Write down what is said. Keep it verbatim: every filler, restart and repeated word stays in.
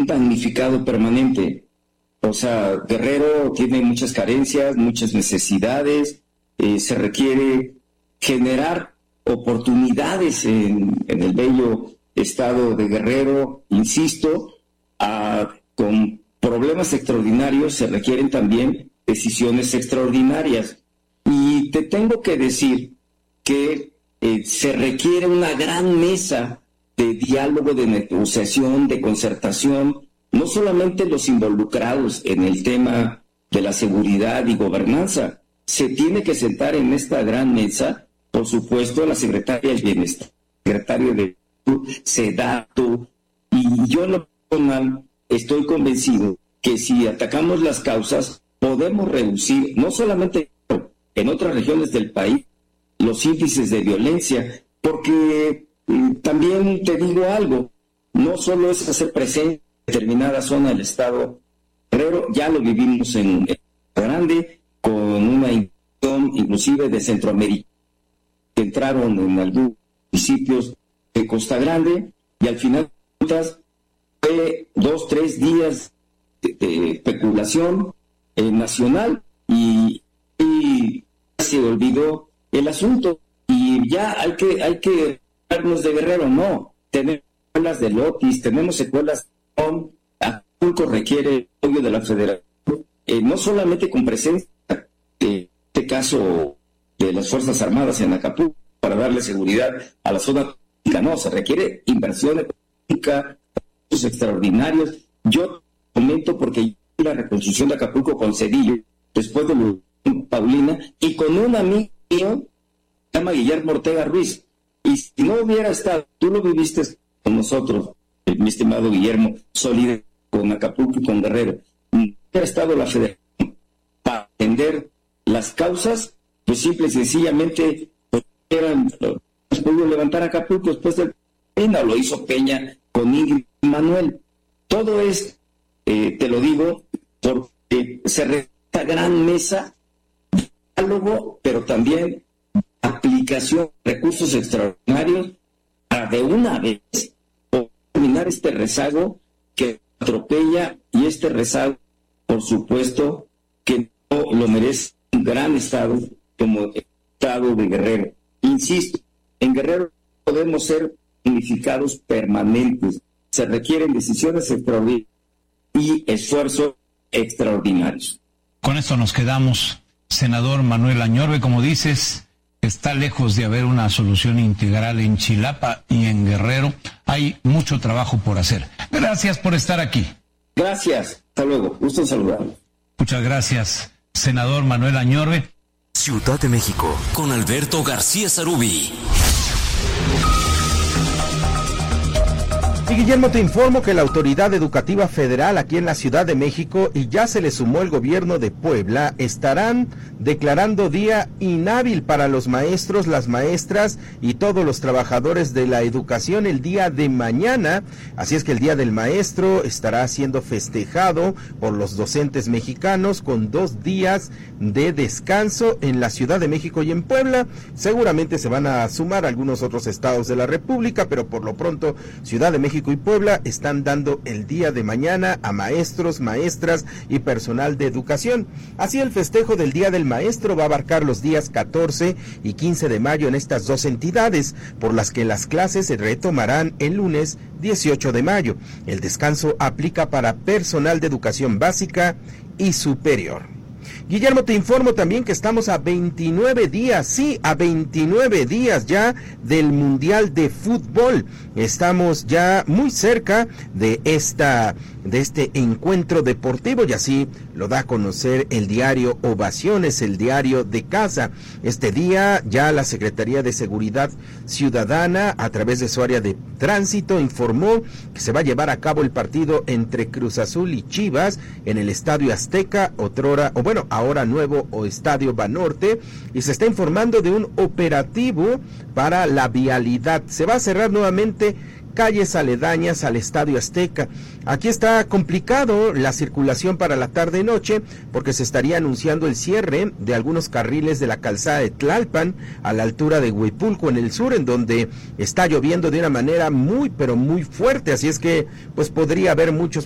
damnificado permanente. O sea, Guerrero tiene muchas carencias, muchas necesidades, eh, se requiere generar oportunidades en, en el bello estado de Guerrero, insisto, a, con problemas extraordinarios se requieren también decisiones extraordinarias. Y te tengo que decir que eh, se requiere una gran mesa de diálogo, de negociación, de concertación, no solamente los involucrados en el tema de la seguridad y gobernanza. Se tiene que sentar en esta gran mesa, por supuesto, la secretaria del Bienestar, secretario de SEDATU, y yo en lo personal estoy convencido que si atacamos las causas, podemos reducir, no solamente en otras regiones del país, los índices de violencia, porque eh, también te digo algo, no solo es hacer presencia en determinada zona del estado Guerrero, ya lo vivimos en, en Grande, con una invasión inclusive de Centroamérica, que entraron en algunos municipios de Costa Grande, y al final fue dos, tres días de, de especulación eh, nacional, y, y se olvidó el asunto, y ya hay que hay que darnos de Guerrero. No, tenemos secuelas de Lotis, tenemos secuelas de Acapulco, requiere el apoyo de la Federación, eh, no solamente con presencia, en este caso, de las Fuerzas Armadas en Acapulco, para darle seguridad a la zona, no, se requiere inversión económica, recursos extraordinarios. Yo comento porque la reconstrucción de Acapulco con Cedillo, después de Paulina, y con un amigo mío, se llama Guillermo Ortega Ruiz, y si no hubiera estado, tú lo viviste con nosotros, mi estimado Guillermo, solidario con Acapulco y con Guerrero, no hubiera estado la Federación para atender las causas, pues simple y sencillamente pues, eran, pues, pudo levantar Acapulco después del Peña, lo hizo Peña con Ingrid y Manuel. Todo es, eh, te lo digo, porque se requiere esta gran mesa, diálogo, pero también aplicación de recursos extraordinarios para de una vez terminar este rezago que atropella, y este rezago, por supuesto, que no lo merece un gran estado como el estado de Guerrero. Insisto, en Guerrero podemos ser unificados permanentes, se requieren decisiones extraordinarias y esfuerzos extraordinarios. Con esto nos quedamos, senador Manuel Añorbe. Como dices, está lejos de haber una solución integral en Chilapa y en Guerrero. Hay mucho trabajo por hacer. Gracias por estar aquí. Gracias. Hasta luego. Gusto en saludarlo. Muchas gracias, senador Manuel Añorbe. Ciudad de México, con Alberto García Zarubi. Y Guillermo, te informo que la Autoridad Educativa Federal aquí en la Ciudad de México, y ya se le sumó el gobierno de Puebla, estarán declarando día inhábil para los maestros, las maestras y todos los trabajadores de la educación el día de mañana. Así es que el Día del Maestro estará siendo festejado por los docentes mexicanos con dos días de descanso en la Ciudad de México y en Puebla. Seguramente se van a sumar algunos otros estados de la República, pero por lo pronto Ciudad de México y Puebla están dando el día de mañana a maestros, maestras y personal de educación. Así, el festejo del Día del Maestro va a abarcar los días catorce y quince de mayo en estas dos entidades, por las que las clases se retomarán el lunes dieciocho de mayo. El descanso aplica para personal de educación básica y superior. Guillermo, te informo también que estamos a veintinueve días, sí, a veintinueve días ya del Mundial de Fútbol. Estamos ya muy cerca de esta, de este encuentro deportivo, y así lo da a conocer el diario Ovaciones, el diario de casa. Este día ya la Secretaría de Seguridad Ciudadana, a través de su área de tránsito, informó que se va a llevar a cabo el partido entre Cruz Azul y Chivas en el Estadio Azteca, otrora, o bueno, ahora nuevo o Estadio Banorte, y se está informando de un operativo para la vialidad. Se va a cerrar nuevamente calles aledañas al Estadio Azteca. Aquí está complicado la circulación para la tarde-noche, porque se estaría anunciando el cierre de algunos carriles de la calzada de Tlalpan, a la altura de Huipulco, en el sur, en donde está lloviendo de una manera muy, pero muy fuerte, así es que pues podría haber muchos